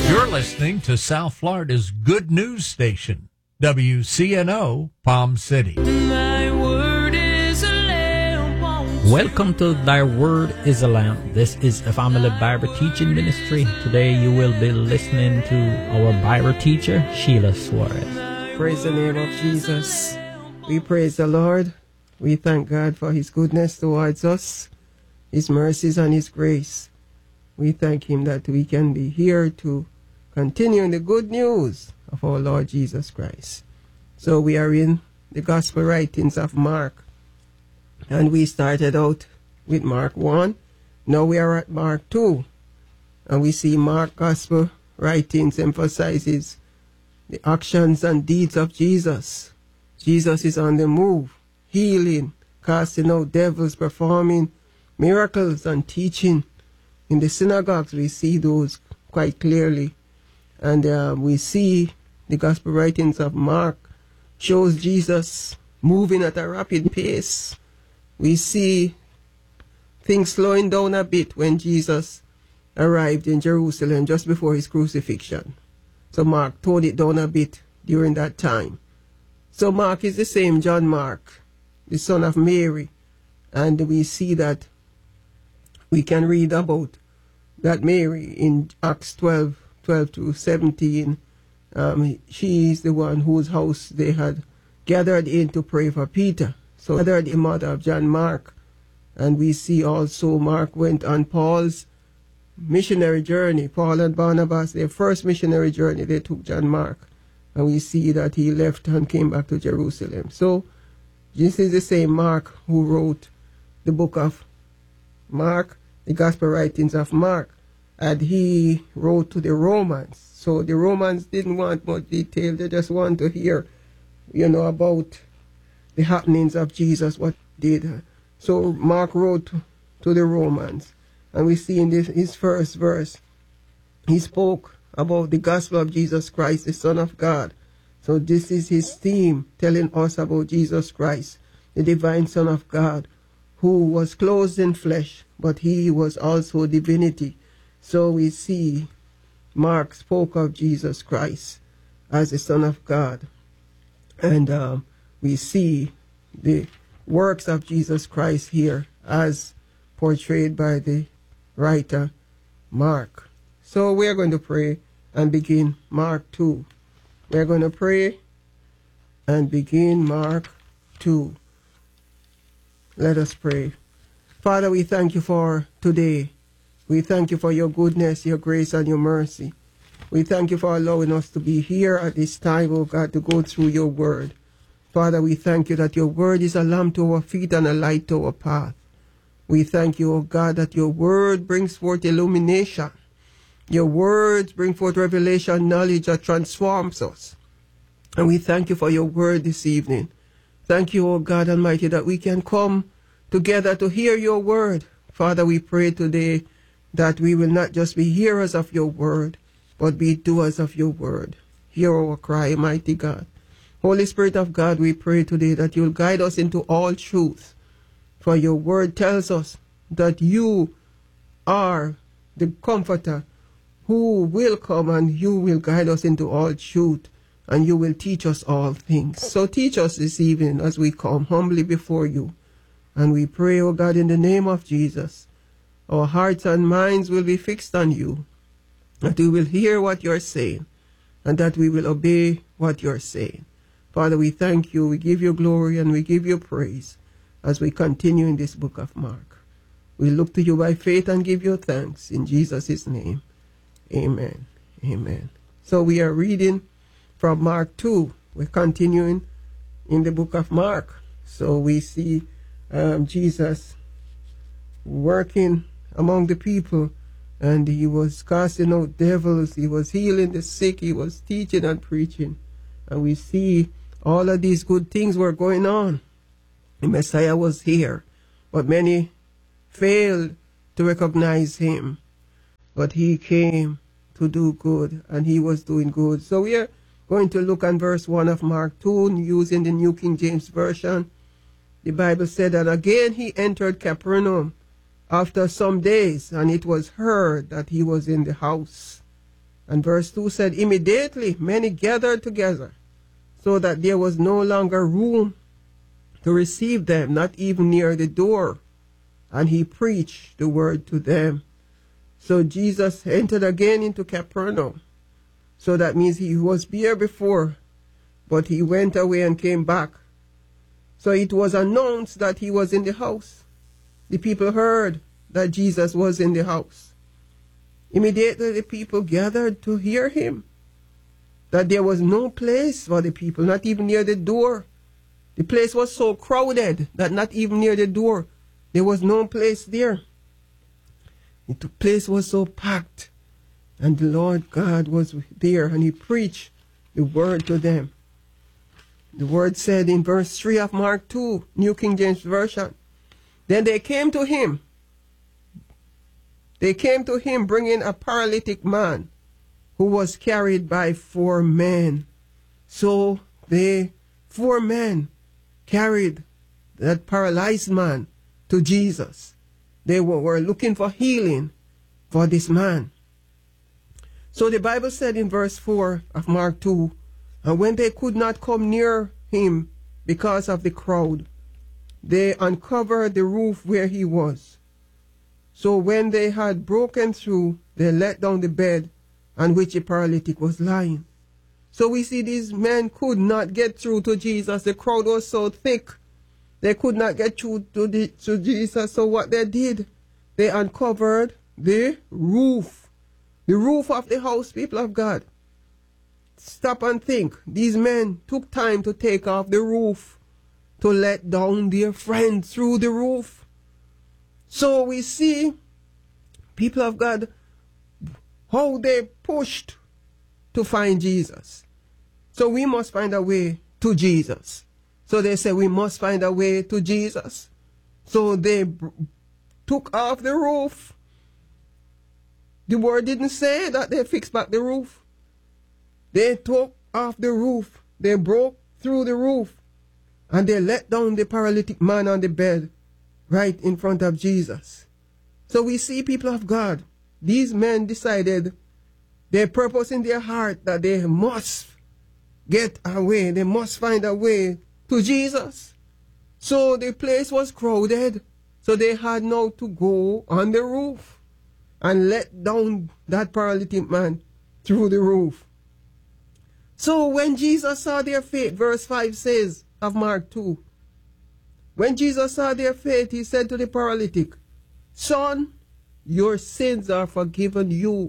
You're listening to South Florida's good news station, WCNO Palm City. Welcome to Thy Word is a Lamp. This is a family Bible teaching ministry. Today you will be listening to our Bible teacher, Sheila Suarez. Praise the name of Jesus. We praise the Lord. We thank God for His goodness towards us, His mercies and His grace. We thank Him that we can be here to continue in the good news of our Lord Jesus Christ. So we are in the Gospel writings of Mark. And we started out with Mark 1. Now we are at Mark 2. And we see Mark Gospel writings emphasizes the actions and deeds of Jesus. Jesus is on the move, healing, casting out devils, performing miracles and teaching. In the synagogues we see those quite clearly. And we see the Gospel writings of Mark shows Jesus moving at a rapid pace. We see things slowing down a bit when Jesus arrived in Jerusalem just before his crucifixion. So Mark toned it down a bit during that time. So Mark is the same John Mark, the son of Mary. And we see that we can read about that Mary in Acts 12 to 17. She is the one whose house they had gathered in to pray for Peter. So they're the mother of John Mark. And we see also Mark went on Paul's missionary journey. Paul and Barnabas, their first missionary journey, they took John Mark. And we see that he left and came back to Jerusalem. So this is the same Mark who wrote the book of Mark, the Gospel writings of Mark. And he wrote to the Romans. So the Romans didn't want much detail. They just want to hear, about the happenings of Jesus, what he did. So Mark wrote to the Romans, and we see in his first verse, he spoke about the gospel of Jesus Christ, the Son of God. So this is his theme, telling us about Jesus Christ, the divine Son of God, who was clothed in flesh, but he was also divinity. So we see Mark spoke of Jesus Christ as the Son of God. And we see the works of Jesus Christ here as portrayed by the writer Mark. So we're going to pray and begin Mark 2. We're going to pray and begin Mark 2. Let us pray. Father, we thank you for today. We thank you for your goodness, your grace, and your mercy. We thank you for allowing us to be here at this time, oh God, to go through your word. Father, we thank you that your word is a lamp to our feet and a light to our path. We thank you, oh God, that your word brings forth illumination. Your words bring forth revelation, knowledge that transforms us. And we thank you for your word this evening. Thank you, oh God Almighty, that we can come together to hear your word. Father, we pray today that we will not just be hearers of your word, but be doers of your word. Hear our cry, mighty God. Holy Spirit of God, we pray today that you'll guide us into all truth. For your word tells us that you are the comforter who will come and you will guide us into all truth and you will teach us all things. So teach us this evening as we come humbly before you. And we pray, O God, in the name of Jesus, our hearts and minds will be fixed on you, that we will hear what you're saying, and that we will obey what you're saying. Father, we thank you, we give you glory, and we give you praise as we continue in this book of Mark. We look to you by faith and give you thanks. In Jesus' name, amen. Amen. So we are reading from Mark 2. We're continuing in the book of Mark. So we see Jesus working among the people, and he was casting out devils, he was healing the sick, he was teaching and preaching. And we see all of these good things were going on. The Messiah was here, but many failed to recognize him. But he came to do good, and he was doing good. So we are going to look at verse 1 of Mark 2 using the New King James Version. The Bible said that again he entered Capernaum after some days, and it was heard that he was in the house. And verse 2 said, immediately many gathered together, so that there was no longer room to receive them, not even near the door. And he preached the word to them. So Jesus entered again into Capernaum. So that means he was here before, but he went away and came back. So it was announced that he was in the house. The people heard that Jesus was in the house. Immediately the people gathered to hear him. That there was no place for the people, not even near the door. The place was so crowded that not even near the door, there was no place there. The place was so packed. And the Lord God was there, and he preached the word to them. The word said in verse 3 of Mark 2, New King James Version, then they came to him. They came to him bringing a paralytic man who was carried by 4 men. So 4 men carried that paralyzed man to Jesus. They were looking for healing for this man. So the Bible said in verse 4 of Mark 2, and when they could not come near him because of the crowd, they uncovered the roof where he was. So when they had broken through, they let down the bed on which the paralytic was lying. So we see these men could not get through to Jesus. The crowd was so thick, they could not get through to Jesus. So what they did, they uncovered the roof of the house, people of God. Stop and think. These men took time to take off the roof to let down their friend through the roof. So we see, people of God, how they pushed to find Jesus. So we must find a way to Jesus. So they say we must find a way to Jesus. So they took off the roof. The word didn't say that they fixed back the roof. They took off the roof. They broke through the roof. And they let down the paralytic man on the bed right in front of Jesus. So we see, people of God, these men decided, their purpose in their heart, that they must get away. They must find a way to Jesus. So the place was crowded. So they had now to go on the roof and let down that paralytic man through the roof. So when Jesus saw their faith, verse 5 says of Mark 2, when Jesus saw their faith, he said to the paralytic, son, your sins are forgiven you.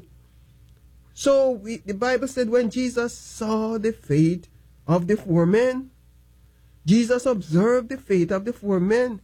So the Bible said when Jesus saw the faith of the 4 men, Jesus observed the faith of the 4 men.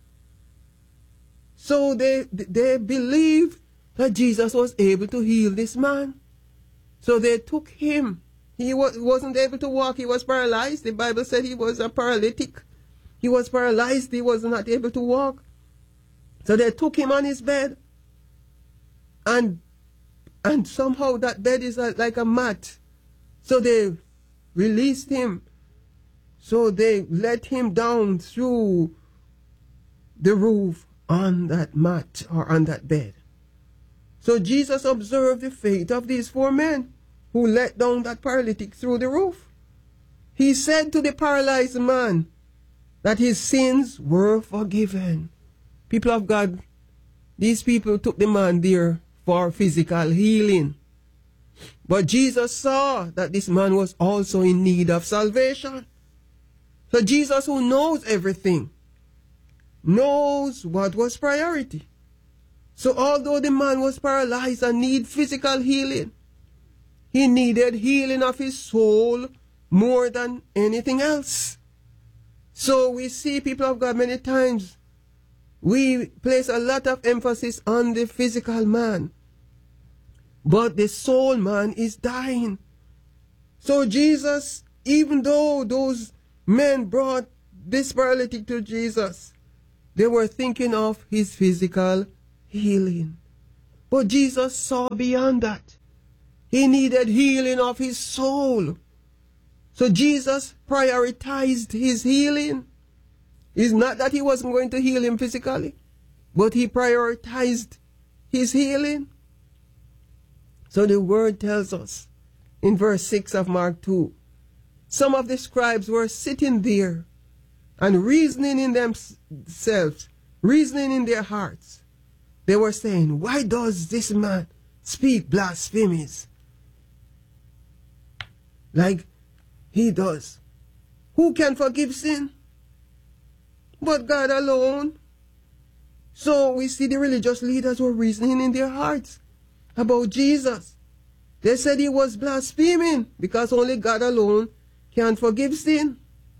So they believed that Jesus was able to heal this man. So they took him. He wasn't able to walk. He was paralyzed. The Bible said he was a paralytic. He was paralyzed. He was not able to walk. So they took him on his bed. And somehow that bed is like a mat. So they released him. So they let him down through the roof on that mat or on that bed. So Jesus observed the faith of these 4 men who let down that paralytic through the roof. He said to the paralyzed man that his sins were forgiven. People of God, these people took the man there for physical healing. But Jesus saw that this man was also in need of salvation. So Jesus, who knows everything, knows what was priority. So although the man was paralyzed and needed physical healing, he needed healing of his soul more than anything else. So we see, people of God, many times we place a lot of emphasis on the physical man, but the soul man is dying. So Jesus, even though those men brought this paralytic to Jesus, they were thinking of his physical healing. But Jesus saw beyond that. He needed healing of his soul. So Jesus prioritized his healing. It's not that he wasn't going to heal him physically, but he prioritized his healing. So the word tells us in verse 6 of Mark 2, some of the scribes were sitting there and reasoning in themselves, reasoning in their hearts. They were saying, why does this man speak blasphemies like he does? Who can forgive sin but God alone? So we see the religious leaders were reasoning in their hearts about Jesus. They said he was blaspheming because only God alone can forgive sin.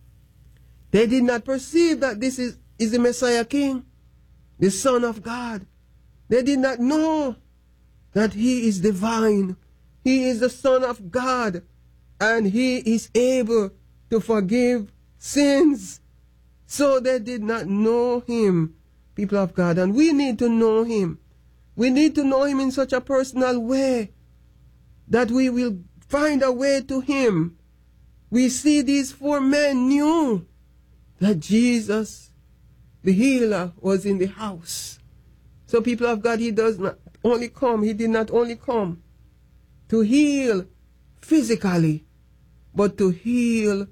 They did not perceive that this is the Messiah King, the Son of God. They did not know that he is divine. He is the Son of God, and he is able to forgive sins. So they did not know him, people of God, and we need to know him. We need to know him in such a personal way that we will find a way to him. We see these 4 men knew that Jesus, the healer, was in the house. So people of God, he did not only come to heal physically, but to heal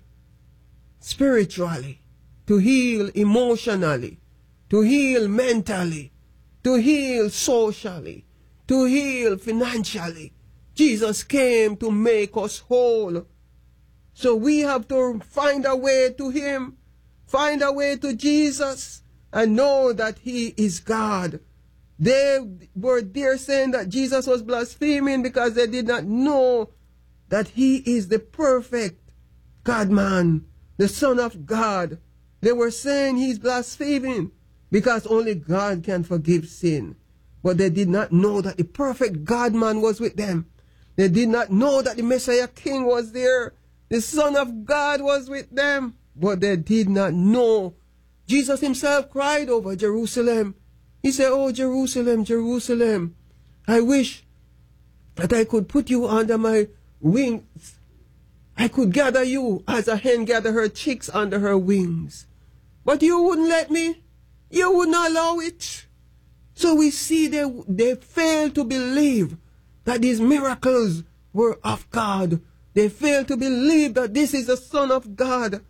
spiritually, to heal emotionally, to heal mentally, to heal socially, to heal financially. Jesus came to make us whole. So we have to find a way to him, find a way to Jesus, and know that he is God. They were there saying that Jesus was blaspheming because they did not know that he is the perfect God-man, the Son of God. They were saying he's blaspheming because only God can forgive sin. But they did not know that the perfect God-man was with them. They did not know that the Messiah King was there. The Son of God was with them. But they did not know. Jesus himself cried over Jerusalem. He said, oh, Jerusalem, Jerusalem, I wish that I could put you under my wings. I could gather you as a hen gathers her chicks under her wings. But you wouldn't let me. You would not allow it. So we see they failed to believe that these miracles were of God. They failed to believe that this is the Son of God.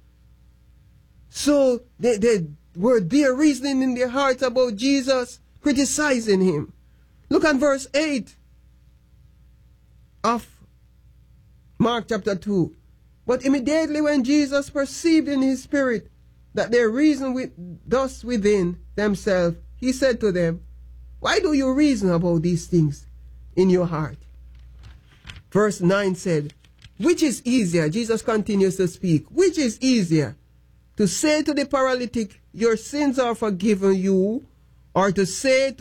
So they were there reasoning in their hearts about Jesus, criticizing him. Look at verse 8 of Mark chapter 2. But immediately when Jesus perceived in his spirit that they reasoned thus within themselves, he said to them, why do you reason about these things in your heart? Verse 9 said, which is easier? Jesus continues to speak. Which is easier? To say to the paralytic, your sins are forgiven you, or to say,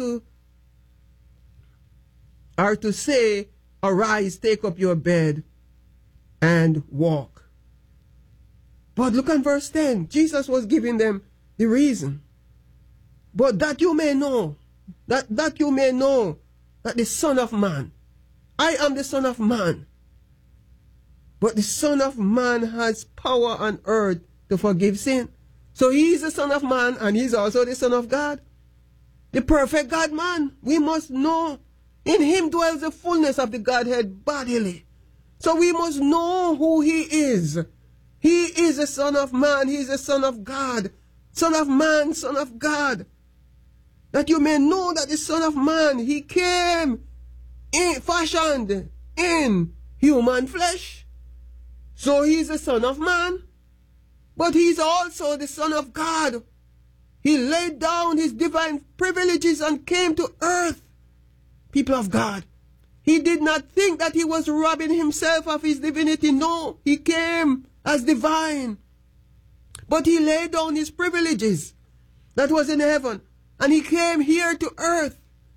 arise, take up your bed, and walk. But look at verse 10. Jesus was giving them the reason. But that you may know, that you may know that the Son of Man, I am the Son of Man. But the Son of Man has power on earth to forgive sin. So he is the Son of Man and he's also the Son of God. The perfect God-man. We must know in him dwells the fullness of the Godhead bodily. So we must know who he is. He is the Son of Man. He is the Son of God. Son of Man, Son of God. That you may know that the Son of Man, he came fashioned in human flesh. So he is the Son of Man. But he is also the Son of God. He laid down his divine privileges and came to earth. People of God. He did not think that he was robbing himself of his divinity. No, he came as divine. But he laid down his privileges that was in heaven. And he came here to earth,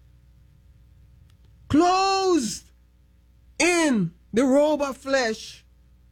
clothed in the robe of flesh,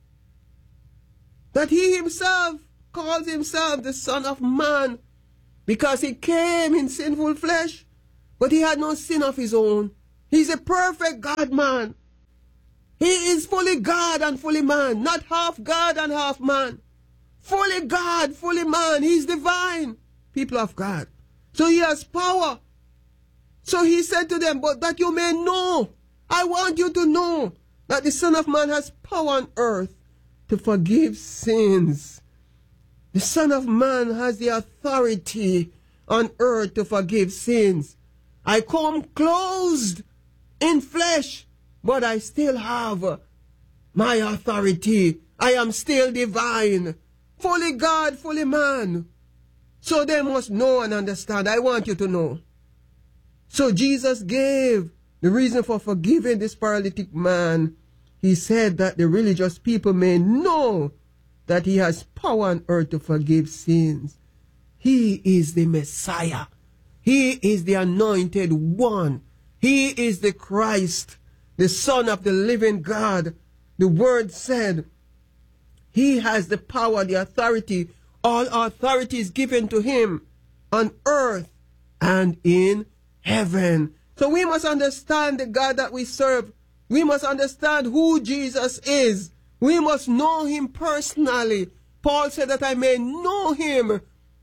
that he himself calls himself the Son of Man, because he came in sinful flesh, but he had no sin of his own. He's a perfect God-man. He is fully God and fully man, not half God and half man. Fully God, fully man. He's divine, people of God. So he has power. So he said to them, but that you may know, I want you to know that the Son of Man has power on earth to forgive sins. The Son of Man has the authority on earth to forgive sins. I come clothed in flesh, but I still have my authority. I am still divine, fully God, fully man. So they must know and understand. I want you to know. So Jesus gave the reason for forgiving this paralytic man. He said that the religious people may know that he has power on earth to forgive sins. He is the Messiah. He is the anointed one. He is the Christ, the Son of the living God. The word said he has the power, the authority. All authority is given to him on earth and in heaven. So we must understand the God that we serve. We must understand who Jesus is. We must know him personally. Paul said that I may know him.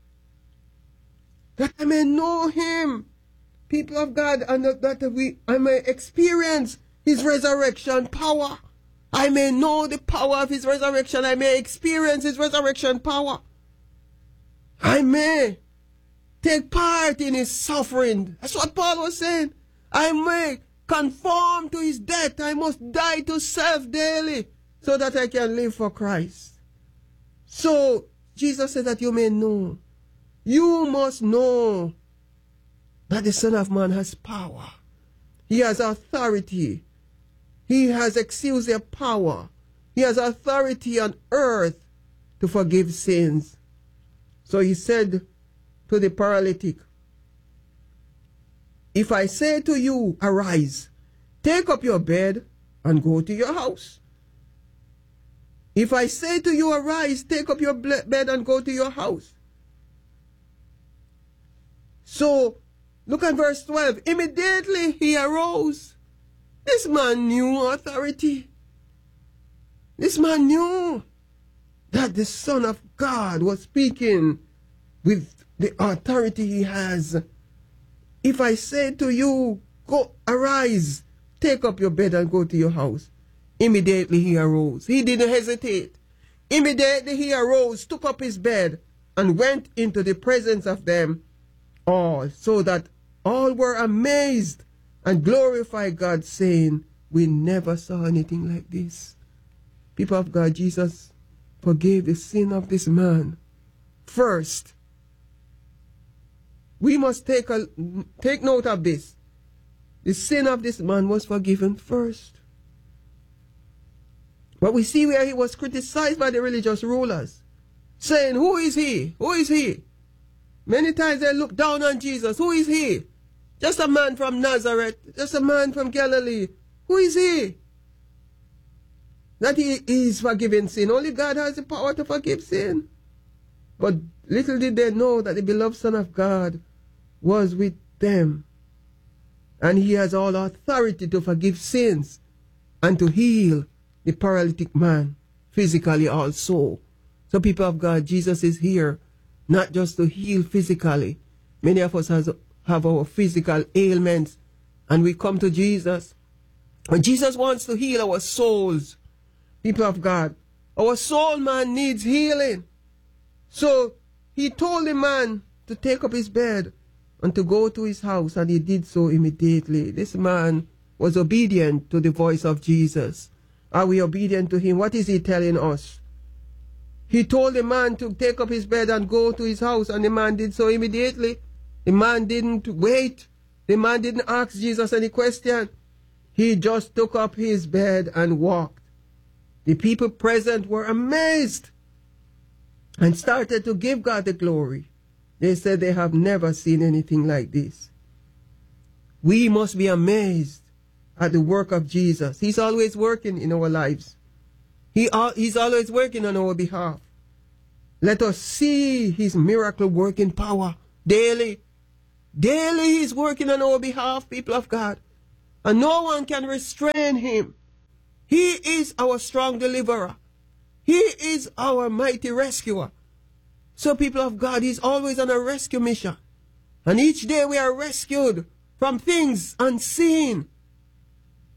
That I may know him. People of God, and that I may experience his resurrection power. I may know the power of his resurrection. I may experience his resurrection power. I may take part in his suffering. That's what Paul was saying. I may conform to his death. I must die to self daily so that I can live for Christ. So Jesus said that you may know. You must know that the Son of Man has power. He has authority. He has exousia power. He has authority on earth to forgive sins. So he said to the paralytic, if I say to you, arise, take up your bed and go to your house. If I say to you, arise, take up your bed and go to your house. So, look at verse 12. Immediately he arose. This man knew authority. This man knew that the Son of God was speaking with the authority he has. If I say to you, go, arise, take up your bed and go to your house. Immediately he arose. He didn't hesitate. Immediately he arose, took up his bed, and went into the presence of them all, so that all were amazed and glorified God, saying, we never saw anything like this. People of God, Jesus forgave the sin of this man first. We must take note of this. The sin of this man was forgiven first. But we see where he was criticized by the religious rulers, saying, who is he? Who is he? Many times they look down on Jesus. Who is he? Just a man from Nazareth. Just a man from Galilee. Who is he? That he is forgiving sin. Only God has the power to forgive sin. But little did they know that the beloved Son of God was with them. And he has all authority to forgive sins and to heal the paralytic man physically also. So people of God, Jesus is here not just to heal physically. Many of us have our physical ailments and we come to Jesus. And Jesus wants to heal our souls. People of God, our soul man needs healing. So he told the man to take up his bed and to go to his house, and he did so immediately. This man was obedient to the voice of Jesus. Are we obedient to him? What is he telling us? He told the man to take up his bed and go to his house, and the man did so immediately. The man didn't wait. The man didn't ask Jesus any question. He just took up his bed and walked. The people present were amazed and started to give God the glory. They said they have never seen anything like this. We must be amazed at the work of Jesus. He's always working in our lives. He's always working on our behalf. Let us see his miracle working power daily. Daily he's working on our behalf, people of God. And no one can restrain him. He is our strong deliverer. He is our mighty rescuer. So people of God, he's always on a rescue mission. And each day we are rescued from things unseen.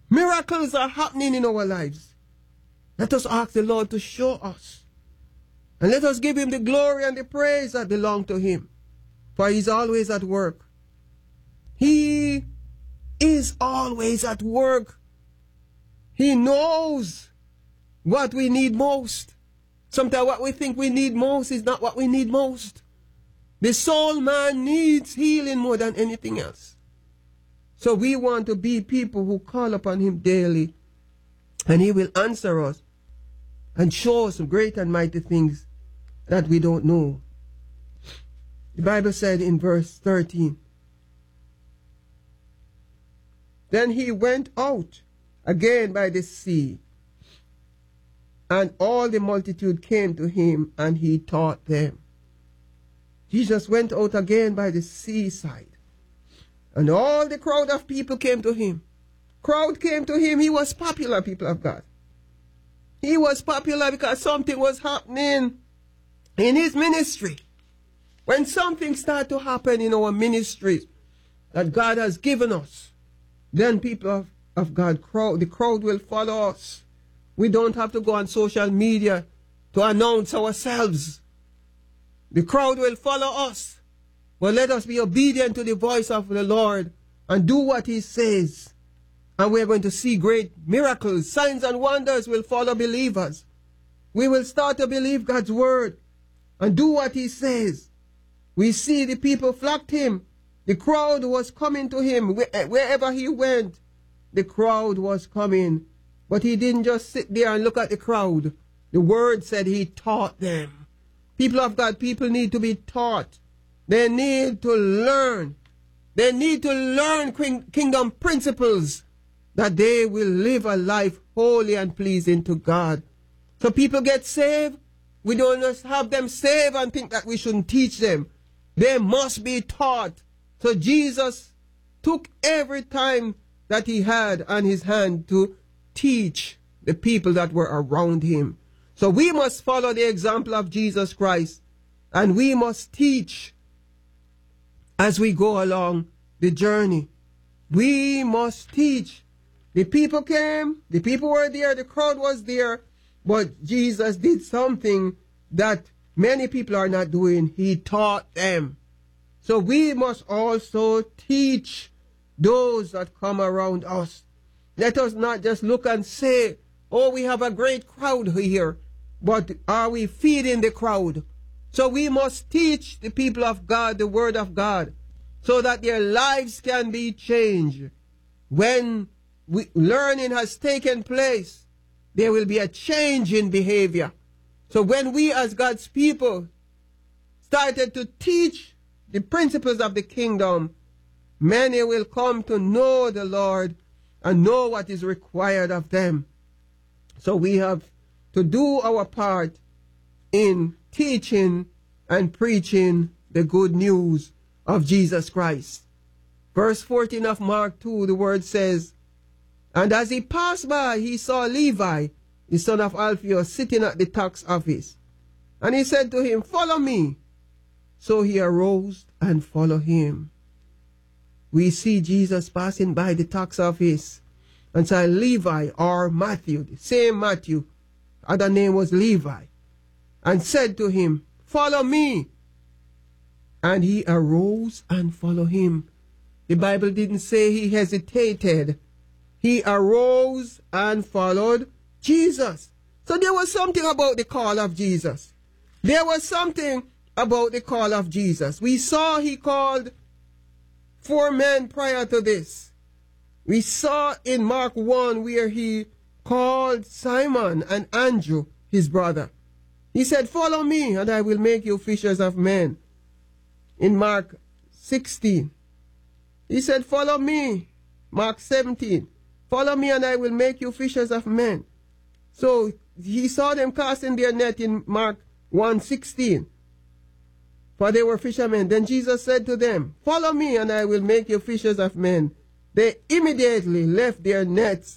Miracles are happening in our lives. Let us ask the Lord to show us. And let us give him the glory and the praise that belong to him. For he's always at work. He is always at work. He knows what we need most. Sometimes what we think we need most is not what we need most. The soul man needs healing more than anything else. So we want to be people who call upon him daily, and he will answer us and show us great and mighty things that we don't know. The Bible said in verse 13, then he went out again by the sea, and all the multitude came to him, and he taught them. Jesus went out again by the seaside, and all the crowd of people came to him. Crowd came to him. He was popular, people of God. He was popular because something was happening in his ministry. When something starts to happen in our ministries that God has given us, then people of God, the crowd will follow us. We don't have to go on social media to announce ourselves. The crowd will follow us. But let us be obedient to the voice of the Lord and do what he says. And we're going to see great miracles. Signs and wonders will follow believers. We will start to believe God's word and do what he says. We see the people flocked him. The crowd was coming to him. Wherever he went, the crowd was coming. But he didn't just sit there and look at the crowd. The word said he taught them. People of God, people need to be taught. They need to learn. They need to learn kingdom principles that they will live a life holy and pleasing to God. So people get saved. We don't just have them saved and think that we shouldn't teach them. They must be taught. So Jesus took every time that he had on his hand to teach the people that were around him. So we must follow the example of Jesus Christ, and we must teach as we go along the journey. We must teach. The people came, the people were there, the crowd was there, but Jesus did something that many people are not doing. He taught them. So we must also teach those that come around us. Let us not just look and say, oh, we have a great crowd here, but are we feeding the crowd? So we must teach the people of God the word of God so that their lives can be changed. When learning has taken place, there will be a change in behavior. So when we as God's people started to teach the principles of the kingdom, many will come to know the Lord and know what is required of them. So we have to do our part in teaching and preaching the good news of Jesus Christ. Verse 14 of Mark 2, the word says, and as he passed by, he saw Levi, the son of Alphaeus, sitting at the tax office. And he said to him, follow me. So he arose and followed him. We see Jesus passing by the tax office and saw Levi or Matthew, the same Matthew, other name was Levi, and said to him, follow me. And he arose and followed him. The Bible didn't say he hesitated. He arose and followed Jesus. So there was something about the call of Jesus. There was something about the call of Jesus. We saw he called 4 men prior to this. We saw in Mark 1 where he called Simon and Andrew, his brother. He said, follow me and I will make you fishers of men. In Mark 16, he said, follow me. Mark 17, follow me and I will make you fishers of men. So he saw them casting their net in Mark 1:16. For they were fishermen. Then Jesus said to them, follow me and I will make you fishers of men. They immediately left their nets